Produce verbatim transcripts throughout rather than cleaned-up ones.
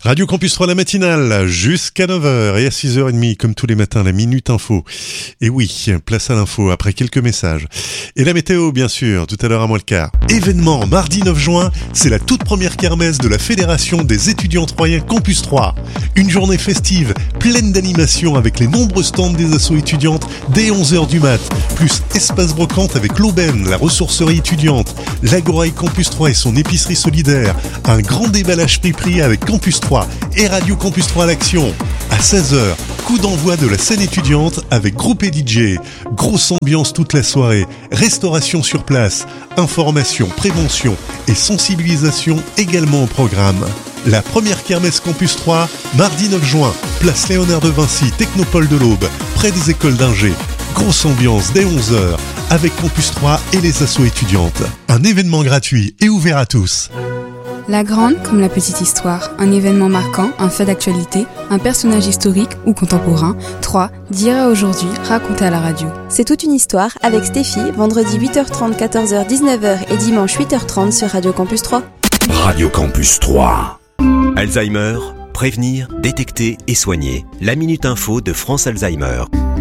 Radio Campus trois, la matinale, jusqu'à neuf heures et à six heures trente, comme tous les matins, la Minute Info. Et oui, place à l'info après quelques messages. Et la météo, bien sûr, tout à l'heure à moins le quart. Événement, mardi neuf juin, c'est la toute première kermesse de la Fédération des étudiants troyens Campus trois. Une journée festive, pleine d'animation avec les nombreux stands des assos étudiantes dès onze heures du mat. Plus espace brocante avec l'aubaine, la ressourcerie étudiante, l'Agora Campus trois et son épicerie solidaire. Un grand déballage prix-prix avec Campus trois et Radio Campus trois à l'action. À seize heures, coup d'envoi de la scène étudiante avec groupe et D J. Grosse ambiance toute la soirée, restauration sur place, information, prévention et sensibilisation également au programme. La première kermesse Campus trois, mardi neuf juin, place Léonard de Vinci, Technopole de l'Aube, près des écoles d'ingé. Grosse ambiance dès onze heures avec Campus trois et les assos étudiantes. Un événement gratuit et ouvert à tous. La grande comme la petite histoire, un événement marquant, un fait d'actualité, un personnage historique ou contemporain, trois, d'hier à aujourd'hui, raconté à la radio. C'est toute une histoire avec Stéphie, vendredi huit heures trente, quatorze heures, dix-neuf heures et dimanche huit heures trente sur Radio Campus trois. Radio Campus trois. Alzheimer, prévenir, détecter et soigner. La Minute Info de France Alzheimer.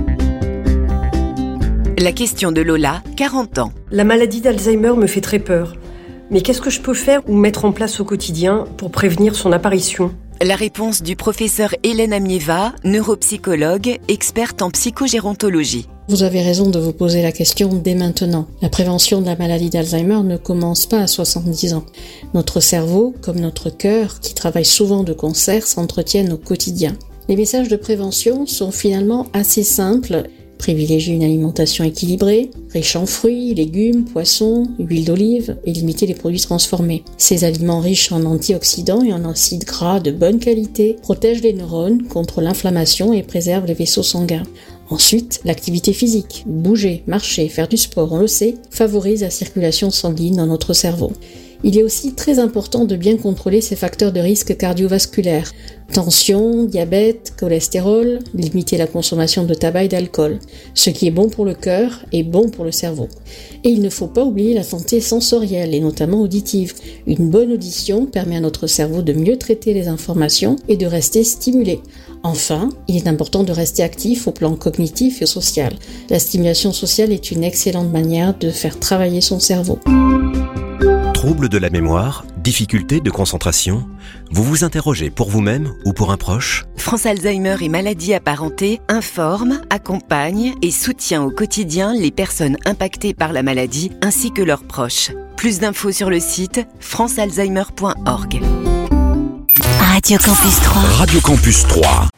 La question de Lola, quarante ans. La maladie d'Alzheimer me fait très peur. Mais qu'est-ce que je peux faire ou mettre en place au quotidien pour prévenir son apparition ? La réponse du professeur Hélène Amieva, neuropsychologue, experte en psychogérontologie. Vous avez raison de vous poser la question dès maintenant. La prévention de la maladie d'Alzheimer ne commence pas à soixante-dix ans. Notre cerveau, comme notre cœur, qui travaille souvent de concert, s'entretiennent au quotidien. Les messages de prévention sont finalement assez simples. Privilégier une alimentation équilibrée, riche en fruits, légumes, poissons, huile d'olive et limiter les produits transformés. Ces aliments riches en antioxydants et en acides gras de bonne qualité protègent les neurones contre l'inflammation et préservent les vaisseaux sanguins. Ensuite, l'activité physique, bouger, marcher, faire du sport, on le sait, favorise la circulation sanguine dans notre cerveau. Il est aussi très important de bien contrôler ces facteurs de risque cardiovasculaires. Tension, diabète, cholestérol, limiter la consommation de tabac et d'alcool. Ce qui est bon pour le cœur est bon pour le cerveau. Et il ne faut pas oublier la santé sensorielle et notamment auditive. Une bonne audition permet à notre cerveau de mieux traiter les informations et de rester stimulé. Enfin, il est important de rester actif au plan cognitif et social. La stimulation sociale est une excellente manière de faire travailler son cerveau. Troubles de la mémoire, difficultés de concentration, vous vous interrogez pour vous-même ou pour un proche ? France Alzheimer et maladies apparentées informe, accompagne et soutient au quotidien les personnes impactées par la maladie ainsi que leurs proches. Plus d'infos sur le site france alzheimer point org. Radio Campus trois. Radio Campus trois.